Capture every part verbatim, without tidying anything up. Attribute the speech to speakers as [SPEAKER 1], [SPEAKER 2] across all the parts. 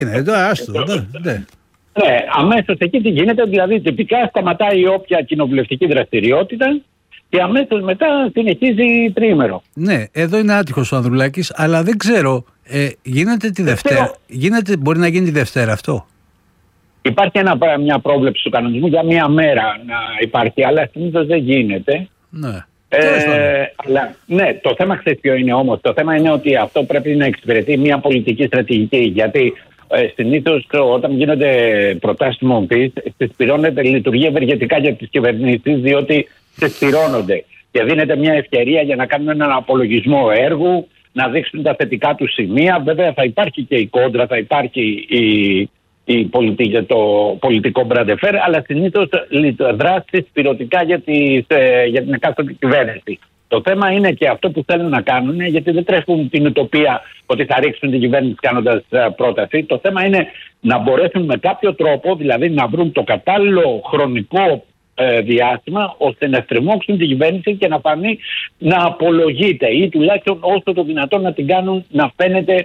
[SPEAKER 1] Είναι εδώ, άστο.
[SPEAKER 2] Ναι, αμέσως εκεί τι γίνεται, δηλαδή τυπικά σταματάει όποια κοινοβουλευτική δραστηριότητα και αμέσως μετά συνεχίζει τριήμερο.
[SPEAKER 1] Ναι, εδώ είναι άτυχος ο Ανδρουλάκης, αλλά δεν ξέρω, ε, γίνεται τη Δευτέρα, γίνεται, μπορεί να γίνει τη Δευτέρα αυτό.
[SPEAKER 2] Υπάρχει ένα, μια πρόβλεψη του κανονισμού για μία μέρα να υπάρχει, αλλά συνήθως δεν γίνεται.
[SPEAKER 1] Ναι.
[SPEAKER 2] Ε, αλλά, ναι, το θέμα ξέρεις ποιο είναι όμως. Το θέμα είναι ότι αυτό πρέπει να εξυπηρετεί μια πολιτική στρατηγική. Γιατί ε, συνήθως όταν γίνονται προτάσεις μορφής, συσπηρώνεται, λειτουργεί ευεργετικά για τις κυβερνήσεις, διότι συσπηρώνονται. Και δίνεται μια ευκαιρία για να κάνουν έναν απολογισμό έργου, να δείξουν τα θετικά του σημεία. Βέβαια θα υπάρχει και η κόντρα, θα υπάρχει η. Η πολιτική, το πολιτικό μπραντεφέρ, αλλά συνήθως δράσει πυρωτικά για, για την εκάστοτε κυβέρνηση. Το θέμα είναι και αυτό που θέλουν να κάνουν, γιατί δεν τρέχουν την ουτοπία ότι θα ρίξουν την κυβέρνηση κάνοντας πρόταση. Το θέμα είναι να μπορέσουν με κάποιο τρόπο, δηλαδή να βρουν το κατάλληλο χρονικό ε, διάστημα, ώστε να στριμώξουν την κυβέρνηση και να φανεί να απολογείται ή τουλάχιστον όσο το δυνατόν να την κάνουν να φαίνεται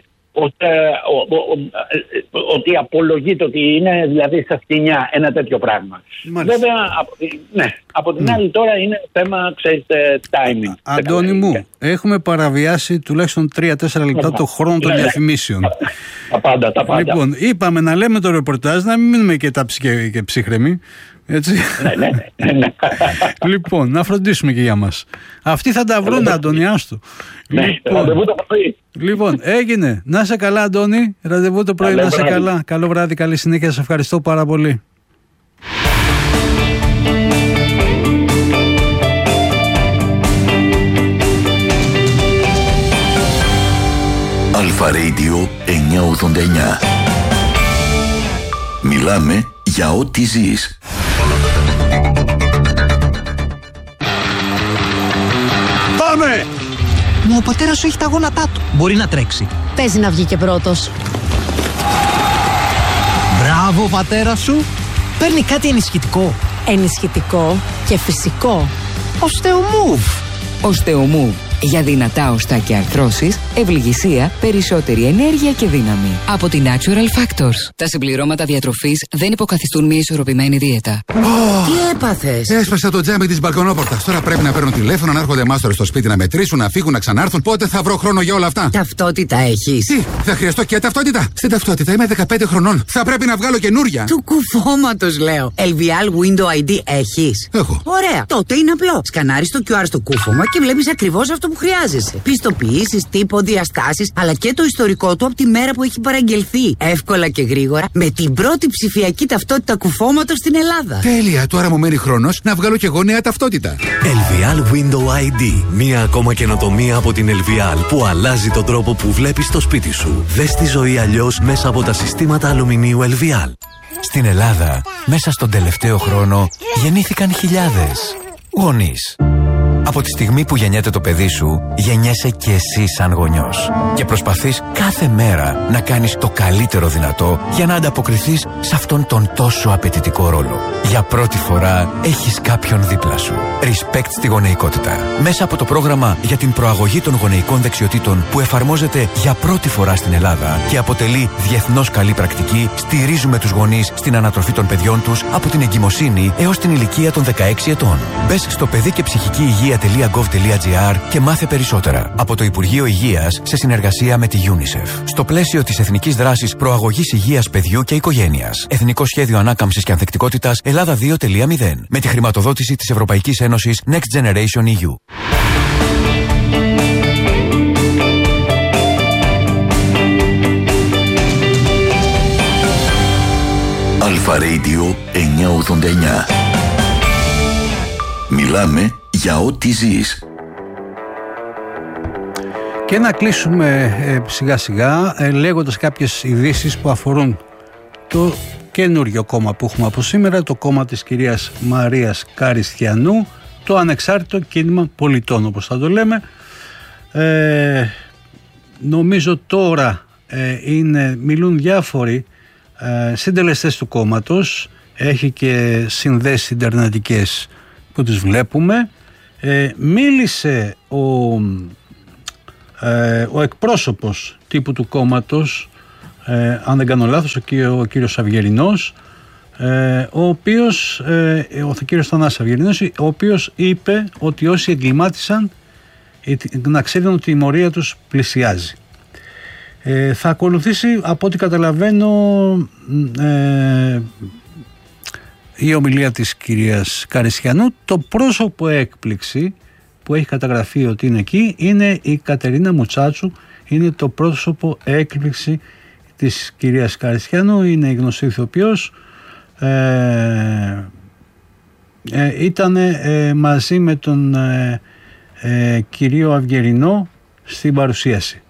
[SPEAKER 2] ότι απολογείται, ότι είναι δηλαδή στα σκηνιά ένα τέτοιο πράγμα. Μάλιστα. Βέβαια, από, ναι, από την mm. άλλη τώρα είναι θέμα, ξέρεις, timing.
[SPEAKER 1] Αντώνη μου, έχουμε παραβιάσει τουλάχιστον τρία τέσσερα λεπτά το χρόνο των διαφημίσεων.
[SPEAKER 2] Τα πάντα, τα πάντα.
[SPEAKER 1] Λοιπόν, είπαμε να λέμε το ρεπορτάζ, να μην μείνουμε και, τα ψυχε, και ψύχρεμοι. Έτσι.
[SPEAKER 2] Ναι, ναι, ναι.
[SPEAKER 1] Λοιπόν, να φροντίσουμε και για μας. Αυτοί θα τα βρουν, Αντώνη, άστο.
[SPEAKER 2] Ναι,
[SPEAKER 1] λοιπόν,
[SPEAKER 2] ραντεβού το πρωί.
[SPEAKER 1] Λοιπόν, έγινε. Να σε καλά, Αντώνη. Ραντεβού το πρωί, να σε καλά. Καλό βράδυ, καλή συνέχεια. Σας ευχαριστώ πάρα πολύ.
[SPEAKER 3] Αλφα Radio εννιακόσια ογδόντα εννιά. Μιλάμε για ό,τι ζεις.
[SPEAKER 4] Πάμε! Μα ο πατέρας σου έχει τα γόνατά του. Μπορεί να τρέξει.
[SPEAKER 5] Παίζει να βγει και πρώτος.
[SPEAKER 4] Μπράβο, ο πατέρας σου. Παίρνει κάτι ενισχυτικό.
[SPEAKER 5] Ενισχυτικό και φυσικό.
[SPEAKER 4] Osteomove.
[SPEAKER 6] Osteomove. Για δυνατά οστά και αρθρώσεις, ευληγησία, περισσότερη ενέργεια και δύναμη. Από τη Natural Factors. Τα συμπληρώματα διατροφής δεν υποκαθιστούν μια ισορροπημένη δίαιτα.
[SPEAKER 7] Oh, τι έπαθες?
[SPEAKER 8] Έσπασα το τζάμι της μπαλκονόπορτας. Τώρα πρέπει να παίρνουν τηλέφωνο, να έρχονται μάστορες στο σπίτι να μετρήσουν, να φύγουν, να ξανάρθουν. Πότε θα βρω χρόνο για όλα αυτά?
[SPEAKER 7] Ταυτότητα έχεις?
[SPEAKER 8] Τι, θα χρειαστώ και ταυτότητα? Στην ταυτότητα είμαι δεκαπέντε χρονών. Θα πρέπει να βγάλω καινούρια.
[SPEAKER 7] Του κουφώματος λέω. ελ βι ελ Window άι ντι έχεις?
[SPEAKER 8] Έχω.
[SPEAKER 7] Ωραία. Τότε είναι απλό. Σκανάρεις το κιου αρ στο κούφωμα και βλέπεις ακριβώς αυτό που χρειάζεσαι. Πιστοποιήσεις, τύπο, διαστάσεις, αλλά και το ιστορικό του από τη μέρα που έχει παραγγελθεί. Εύκολα και γρήγορα, με την πρώτη ψηφιακή ταυτότητα κουφώματος στην Ελλάδα.
[SPEAKER 8] Τέλεια, τώρα μου μένει χρόνος να βγάλω κι εγώ νέα ταυτότητα.
[SPEAKER 9] ελ βι ελ Window άι ντι. Μία ακόμα καινοτομία από την ελ βι ελ που αλλάζει τον τρόπο που βλέπεις το σπίτι σου. Δες τη ζωή αλλιώς μέσα από τα συστήματα αλουμινίου ελ βι ελ. Στην Ελλάδα, μέσα στον τελευταίο χρόνο, γεννήθηκαν χιλιάδες γονείς. Από τη στιγμή που γεννιέται το παιδί σου, γεννιέσαι και εσύ σαν γονιός. Και προσπαθείς κάθε μέρα να κάνεις το καλύτερο δυνατό για να ανταποκριθείς σε αυτόν τον τόσο απαιτητικό ρόλο. Για πρώτη φορά έχεις κάποιον δίπλα σου. Respect στη γονεϊκότητα. Μέσα από το πρόγραμμα για την προαγωγή των γονεϊκών δεξιοτήτων που εφαρμόζεται για πρώτη φορά στην Ελλάδα και αποτελεί διεθνώς καλή πρακτική, στηρίζουμε τους γονείς στην ανατροφή των παιδιών τους από την εγκυμοσύνη έως την ηλικία των δεκαέξι ετών. Μπες στο παιδί και ψυχική υγεία .gov.gr και μάθε περισσότερα από το Υπουργείο Υγείας σε συνεργασία με τη UNICEF. Στο πλαίσιο της Εθνικής Δράσης Προαγωγής Υγείας Παιδιού και Οικογένειας. Εθνικό Σχέδιο Ανάκαμψης και Ανθεκτικότητας Ελλάδα δύο κόμμα μηδέν. Με τη χρηματοδότηση της Ευρωπαϊκής Ένωσης Next Generation ι γιου.
[SPEAKER 3] Αλφα Radio εννιακόσια ογδόντα εννιά. Μιλάμε για ό,τι ζεις.
[SPEAKER 1] Και να κλείσουμε ε, σιγά σιγά ε, λέγοντας κάποιες ειδήσεις που αφορούν το καινούριο κόμμα που έχουμε από σήμερα, το κόμμα της κυρίας Μαρίας Καριστιανού, το Ανεξάρτητο Κίνημα Πολιτών όπως θα το λέμε. Ε, νομίζω τώρα ε, είναι, μιλούν διάφοροι ε, συντελεστές του κόμματος, έχει και συνδέσεις ιντερνετικές που τις βλέπουμε. Ε, μίλησε ο, ε, ο εκπρόσωπος τύπου του κόμματος ε, αν δεν κάνω λάθος, ο, κύριο, ο κύριος Αυγερινός, ε, ο οποίος, ε, ο κύριος Θανάσης Αυγερινός, ο οποίος είπε ότι όσοι εγκλημάτισαν να ξέρουν ότι η μορία τους πλησιάζει. Ε, θα ακολουθήσει, από ό,τι καταλαβαίνω, ε, η ομιλία της κυρίας Καριστιανού. Το πρόσωπο έκπληξη που έχει καταγραφεί ότι είναι εκεί είναι η Κατερίνα Μουτσάτσου, είναι το πρόσωπο έκπληξη της κυρίας Καριστιανού, είναι η γνωστή ηθοποιός, ε, ε, ήταν ε, μαζί με τον ε, ε, κύριο Αυγερινό στην παρουσίαση.